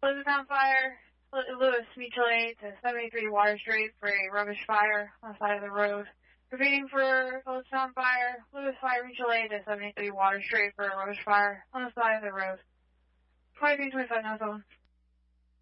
Elizabethtown Fire, Lewis Mutual Aid to 73 Water Street for a rubbish fire on the side of the road. Repeating for Elizabethtown Fire, Lewis Fire Mutual Aid to 73 Water Street for a rubbish fire on the side of the road. 2325 now, someone.